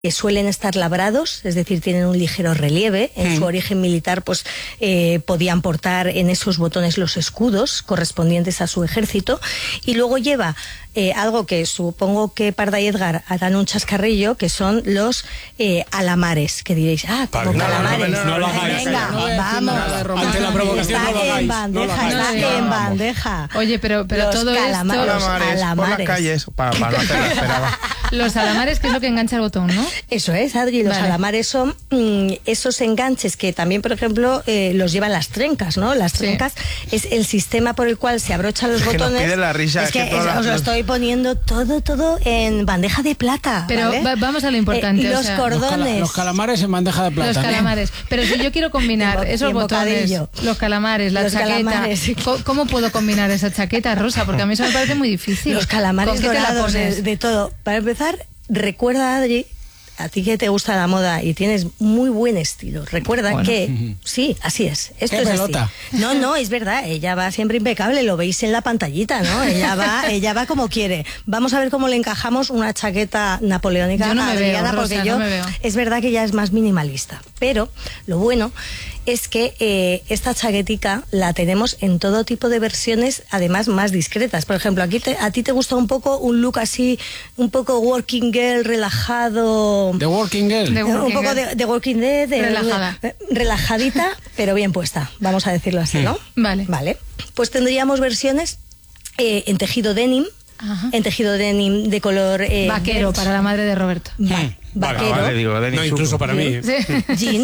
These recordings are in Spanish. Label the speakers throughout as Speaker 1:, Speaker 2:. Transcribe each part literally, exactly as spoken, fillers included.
Speaker 1: que suelen estar labrados, es decir, tienen un ligero relieve. En mm. su origen militar, pues eh, podían portar en esos botones los escudos correspondientes a su ejército. Y luego lleva eh, algo que supongo que Parda y Edgar harán un chascarrillo, que son los eh, alamares, que diréis, ah, como calamares.
Speaker 2: No, no, no, no lo hagáis.
Speaker 1: Venga,
Speaker 2: no
Speaker 1: vamos.
Speaker 2: Ante la provocación no lo hagáis.
Speaker 1: En bandeja,
Speaker 2: no lo hagáis.
Speaker 1: está en bandeja.
Speaker 3: Oye, pero, pero
Speaker 1: los
Speaker 3: todo
Speaker 1: calamares,
Speaker 3: esto...
Speaker 1: Los alamares.
Speaker 4: Por las calles, para, para no hacer la esperaba.
Speaker 3: Los alamares, que es lo que engancha el botón, ¿no?
Speaker 1: Eso es, Adri. Los
Speaker 3: vale.
Speaker 1: alamares son mmm, esos enganches que también, por ejemplo, eh, los llevan las trencas, ¿no? Las trencas sí. es el sistema por el cual se abrochan los
Speaker 4: es
Speaker 1: botones.
Speaker 4: Que nos pide la risa,
Speaker 1: es,
Speaker 4: es
Speaker 1: que,
Speaker 4: que
Speaker 1: es,
Speaker 4: las...
Speaker 1: os lo estoy poniendo todo, todo en bandeja de plata.
Speaker 3: Pero
Speaker 1: ¿vale?
Speaker 3: va, vamos a lo importante.
Speaker 1: Eh, los
Speaker 3: o sea,
Speaker 1: cordones.
Speaker 2: Los, cala los calamares en bandeja de plata.
Speaker 3: Los calamares. Pero si yo quiero combinar
Speaker 1: en
Speaker 3: esos botones,
Speaker 1: bocadillo.
Speaker 3: los calamares, la
Speaker 1: los
Speaker 3: chaqueta,
Speaker 1: calamares.
Speaker 3: ¿cómo, ¿cómo puedo combinar esa chaqueta, Rosa? Porque a mí eso me parece muy difícil.
Speaker 1: Los calamares
Speaker 3: ¿Con qué te la
Speaker 1: dorados
Speaker 3: pones?
Speaker 1: de, de todo. Para empezar, recuerda, Adri, a ti que te gusta la moda y tienes muy buen estilo, recuerda
Speaker 3: bueno.
Speaker 1: que
Speaker 2: uh-huh.
Speaker 1: sí, así es, esto
Speaker 2: ¿Qué
Speaker 1: es
Speaker 2: pelota?
Speaker 1: así. No, no, es verdad, ella va siempre impecable, lo veis en la pantallita, ¿no? Ella va, ella va como quiere. Vamos a ver cómo le encajamos una chaqueta napoleónica
Speaker 3: yo no
Speaker 1: a
Speaker 3: me
Speaker 1: Adriana,
Speaker 3: veo,
Speaker 1: porque
Speaker 3: Rosa,
Speaker 1: yo
Speaker 3: no me veo.
Speaker 1: es verdad que ella es más minimalista, pero lo bueno es que eh, esta chaquetica la tenemos en todo tipo de versiones, además más discretas. Por ejemplo, aquí te, a ti te gusta un poco un look así, un poco working girl, relajado.
Speaker 2: The Working Girl.
Speaker 3: The
Speaker 1: Un poco de, de working girl, de,
Speaker 3: Relajada.
Speaker 1: de- relajadita, pero bien puesta, vamos a decirlo así, ¿no?
Speaker 3: Vale.
Speaker 1: Vale. Pues tendríamos versiones eh, en tejido denim,
Speaker 3: Ajá.
Speaker 1: en tejido denim de color eh,
Speaker 3: Vaquero,
Speaker 1: beige.
Speaker 3: para la madre de Roberto.
Speaker 1: Va- vaquero.
Speaker 4: Vale, digo, Denis
Speaker 2: No, incluso
Speaker 4: Suco.
Speaker 2: para mí.
Speaker 3: Sí.
Speaker 1: Jean,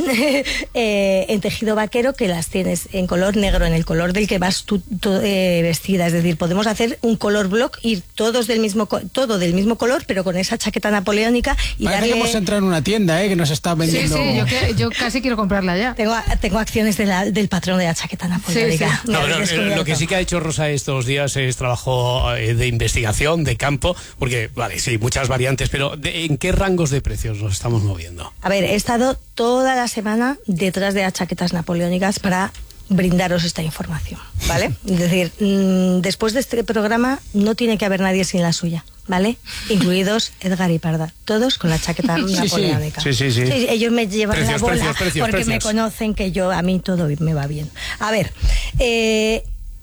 Speaker 1: eh, en tejido vaquero, que las tienes en color negro, en el color del que vas tú, tú, eh, vestida. Es decir, podemos hacer un color block, ir todos del mismo co- todo del mismo color, pero con esa chaqueta napoleónica y
Speaker 2: Parece
Speaker 1: darle...
Speaker 2: que hemos entrado en una tienda, ¿eh? Que nos está
Speaker 3: Sí,
Speaker 2: vendiendo...
Speaker 3: sí, yo, que- yo casi quiero comprarla ya.
Speaker 1: Tengo, tengo acciones de la- del patrón de la chaqueta napoleónica.
Speaker 3: Sí,
Speaker 1: Me
Speaker 5: No,
Speaker 1: habéis
Speaker 5: pero, eh,
Speaker 1: descubierto.
Speaker 5: lo que sí que ha hecho Rosa estos días es trabajo eh, de investigación, de campo, porque, vale, sí, muchas variantes, pero de, ¿en qué rangos de precios nos estamos moviendo?
Speaker 1: A ver, he estado toda la semana detrás de las chaquetas napoleónicas para brindaros esta información, ¿vale? Es decir, mmm, después de este programa no tiene que haber nadie sin la suya, ¿vale? Incluidos Edgar y Parda, todos con la chaqueta
Speaker 2: sí.
Speaker 1: napoleónica.
Speaker 4: Sí, sí, sí.
Speaker 1: Ellos me llevan
Speaker 5: Precios,
Speaker 1: la bola
Speaker 5: precios, precios,
Speaker 1: porque
Speaker 5: precios.
Speaker 1: me conocen que yo, a mí todo me va bien. A ver, eh...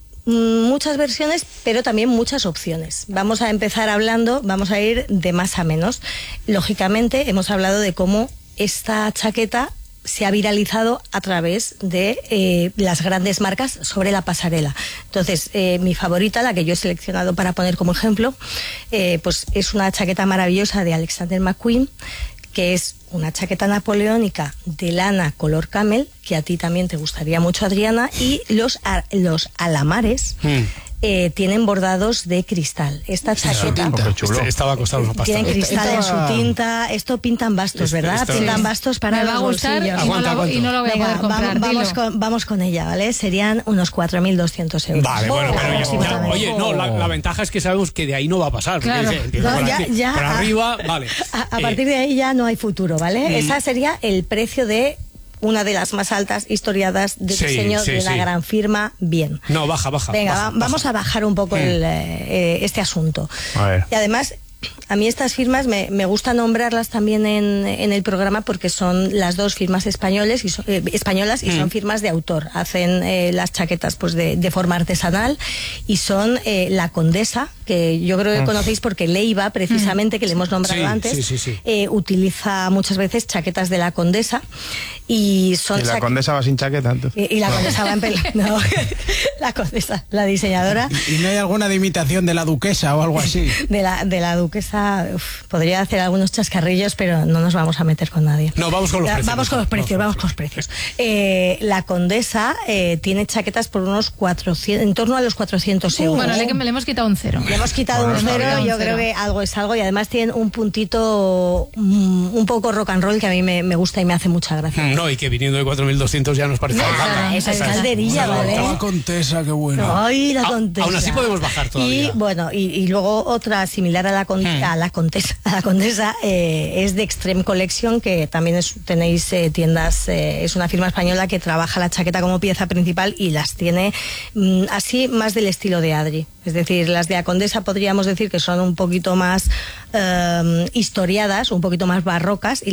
Speaker 1: muchas versiones, pero también muchas opciones. Vamos a empezar hablando, vamos a ir de más a menos. Lógicamente, hemos hablado de cómo esta chaqueta se ha viralizado a través de eh, las grandes marcas sobre la pasarela. Entonces, eh, mi favorita, la que yo he seleccionado para poner como ejemplo, eh, pues es una chaqueta maravillosa de Alexander McQueen, que es una chaqueta napoleónica de lana color camel, que a ti también te gustaría mucho, Adriana, y los, a, los alamares
Speaker 5: Mm.
Speaker 1: eh, tienen bordados de cristal. Esta chaqueta...
Speaker 4: Qué chulo.
Speaker 5: Este, estaba a costar una pasta.
Speaker 1: Tienen cristal en
Speaker 2: Esta-
Speaker 1: su tinta. Esto pintan bastos,
Speaker 5: Esto-
Speaker 1: ¿verdad?
Speaker 5: esto-
Speaker 1: Pintan
Speaker 3: Sí.
Speaker 1: bastos para
Speaker 3: Me va
Speaker 1: los
Speaker 3: a gustar y
Speaker 1: bolsillos.
Speaker 3: no,
Speaker 5: Aguanta,
Speaker 3: la,
Speaker 5: aguanta.
Speaker 3: y no la voy a
Speaker 1: Venga,
Speaker 3: poder comprar.
Speaker 1: vamos, vamos,
Speaker 3: dilo.
Speaker 1: con, vamos con ella, ¿vale? Serían unos cuatro mil doscientos euros.
Speaker 5: Vale, bueno, pero ya- ya,
Speaker 1: Aproximadamente.
Speaker 5: oye, no, la, la ventaja es que sabemos que de ahí no va a pasar. porque
Speaker 3: Claro.
Speaker 5: dice, empieza
Speaker 1: No,
Speaker 5: por
Speaker 1: ya-
Speaker 5: aquí,
Speaker 1: ya,
Speaker 5: por
Speaker 1: a-
Speaker 5: arriba, vale.
Speaker 1: A, a
Speaker 5: Eh,
Speaker 1: partir de ahí ya no hay futuro, ¿vale? Esa sería el precio de una de las más altas historiadas de
Speaker 5: Sí,
Speaker 1: diseño
Speaker 5: sí,
Speaker 1: de una
Speaker 5: sí.
Speaker 1: gran firma. Bien.
Speaker 5: No, baja, baja.
Speaker 1: Venga,
Speaker 5: baja,
Speaker 1: va-
Speaker 5: baja.
Speaker 1: vamos a bajar un poco
Speaker 5: Mm.
Speaker 1: el, eh, este asunto.
Speaker 4: A ver.
Speaker 1: Y además, a mí estas firmas me, me gusta nombrarlas también en, en el programa porque son las dos firmas españoles y son, eh, españolas y son firmas de autor. Hacen eh, las chaquetas pues de, de forma artesanal y son eh, La Condesa, que yo creo que conocéis porque Leiva, precisamente, que le hemos nombrado
Speaker 5: Sí,
Speaker 1: antes,
Speaker 5: sí, sí, sí.
Speaker 1: eh, utiliza muchas veces chaquetas de La Condesa y son
Speaker 4: Y la
Speaker 1: chaque-
Speaker 4: condesa va sin chaqueta, entonces.
Speaker 1: y, y la condesa va en pelo. No, la condesa, la diseñadora
Speaker 2: ¿Y no hay alguna de imitación de la duquesa o algo así?
Speaker 1: de la, de la duquesa. Uf, podría hacer algunos chascarrillos, pero no nos vamos a meter con nadie.
Speaker 5: No, vamos con los
Speaker 1: Ya,
Speaker 5: precios.
Speaker 1: Vamos con los
Speaker 5: mejor.
Speaker 1: precios, vamos con los precios. Eh, la condesa eh, tiene chaquetas por unos cuatrocientos, en torno a los cuatrocientos euros.
Speaker 3: Bueno, le, le hemos quitado un cero.
Speaker 1: Le hemos quitado
Speaker 4: Bueno,
Speaker 1: un
Speaker 4: está
Speaker 1: cero,
Speaker 3: bien.
Speaker 1: yo
Speaker 3: Un
Speaker 1: creo
Speaker 3: cero.
Speaker 1: que algo es algo y además tienen un puntito mm, un poco rock and roll que a mí me, me gusta y me hace mucha gracia.
Speaker 5: No, y que viniendo de cuatro mil doscientos ya nos parece
Speaker 3: No,
Speaker 5: barato.
Speaker 3: claro.
Speaker 1: Esa es
Speaker 3: Esa es-
Speaker 1: calderilla,
Speaker 2: La
Speaker 1: ¿vale?
Speaker 2: contesa, qué bueno.
Speaker 1: Ay, la
Speaker 5: A-
Speaker 1: condesa.
Speaker 5: aún así podemos bajar todavía.
Speaker 1: Y bueno, y, y luego otra similar a la, con- a la condesa, a la condesa eh, es de Extreme Collection, que también es, tenéis eh, tiendas, eh, es una firma española que trabaja la chaqueta como pieza principal y las tiene mm, así más del estilo de Adri. Es decir, las de Condesa podríamos decir que son un poquito más eh, historiadas, un poquito más barrocas, y